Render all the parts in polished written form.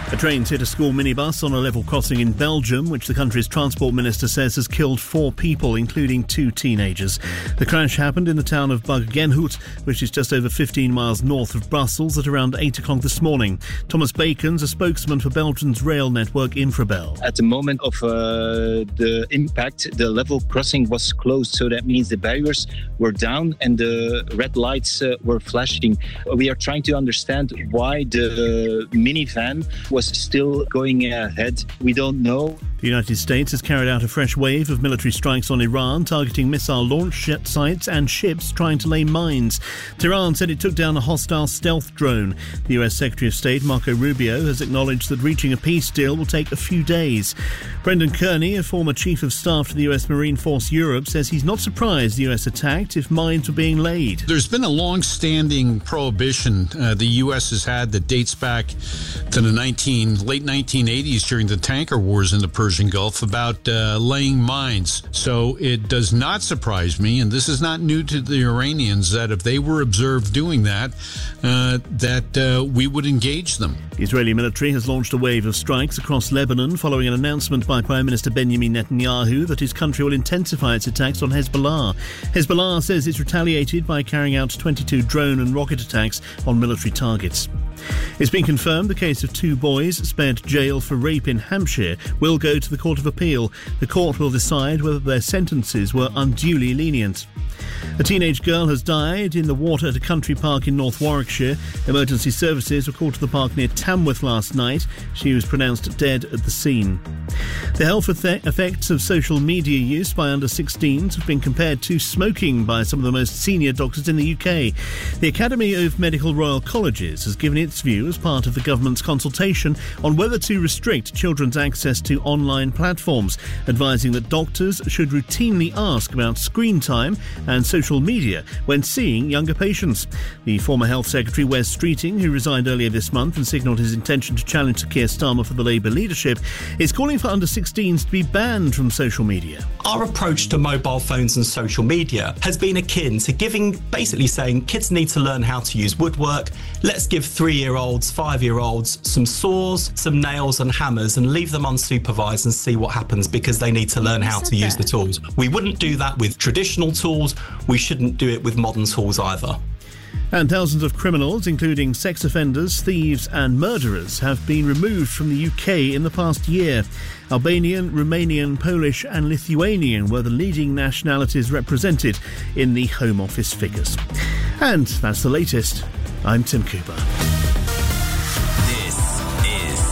A train's hit a school minibus on a level crossing in Belgium, which the country's transport minister says has killed 4 people, including 2 teenagers. The crash happened in the town of Buggenhout, which is just over 15 miles north of Brussels, at around 8 o'clock this morning. Thomas Bacon's a spokesman for Belgium's rail network Infrabel. At the moment of the impact, the level crossing was closed, so that means the barriers were down and the red lights were flashing. We are trying to understand why the minivan was still going ahead. We don't know. The United States has carried out a fresh wave of military strikes on Iran, targeting missile launch sites and ships trying to lay mines. Tehran said it took down a hostile stealth drone. The US Secretary of State, Marco Rubio, has acknowledged that reaching a peace deal will take a few days. Brendan Kearney, a former Chief of Staff to the US Marine Force Europe, says he's not surprised the US attacked if mines were being laid. There's been a long-standing prohibition the US has had that dates back to the late 1980s during the tanker wars in the Persian Gulf about laying mines. So it does not surprise me, and this is not new to the Iranians, that if they were observed doing that, we would engage them. The Israeli military has launched a wave of strikes across Lebanon following an announcement by Prime Minister Benjamin Netanyahu that his country will intensify its attacks on Hezbollah. Hezbollah says it's retaliated by carrying out 22 drone and rocket attacks on military targets. It's been confirmed the case of 2 boys spared jail for rape in Hampshire will go to the Court of Appeal. The court will decide whether their sentences were unduly lenient. A teenage girl has died in the water at a country park in North Warwickshire. Emergency services were called to the park near Tamworth last night. She was pronounced dead at the scene. The health effects of social media use by under-16s have been compared to smoking by some of the most senior doctors in the UK. The Academy of Medical Royal Colleges has given its view as part of the government's consultation on whether to restrict children's access to online platforms, advising that doctors should routinely ask about screen time and social media when seeing younger patients. The former Health Secretary Wes Streeting, who resigned earlier this month and signalled his intention to challenge Sir Keir Starmer for the Labour leadership, is calling for under-16s to be banned from social media. Our approach to mobile phones and social media has been akin to basically saying kids need to learn how to use woodwork. Let's give 3-year-olds, 5-year-olds some saws, some nails and hammers and leave them unsupervised and see what happens, because they need to learn how to use the tools. We wouldn't do that with traditional tools. We shouldn't do it with modern tools either. And thousands of criminals, including sex offenders, thieves and murderers, have been removed from the UK in the past year. Albanian, Romanian, Polish and Lithuanian were the leading nationalities represented in the Home Office figures. And that's the latest. I'm Tim Cooper. This is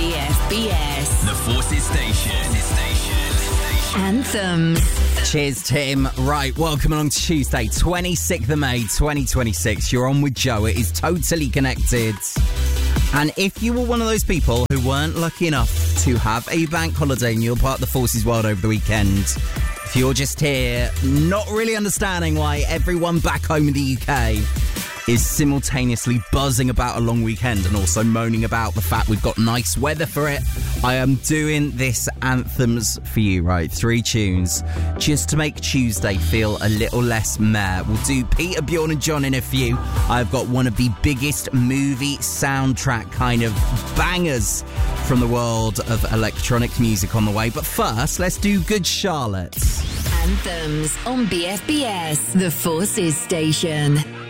BFBS, the Forces Station. Anthems. Cheers, Tim. Right, welcome along to Tuesday, 26th of May, 2026. You're on with Joe. It is Totally Connected. And if you were one of those people who weren't lucky enough to have a bank holiday and you're part of the Forces world over the weekend, if you're just here not really understanding why everyone back home in the UK is simultaneously buzzing about a long weekend and also moaning about the fact we've got nice weather for it, I am doing this Anthems for you, right? 3 tunes, just to make Tuesday feel a little less meh. We'll do Peter, Bjorn and John in a few. I've got one of the biggest movie soundtrack kind of bangers from the world of electronic music on the way. But first, let's do Good Charlotte. Anthems on BFBS, the Forces Station.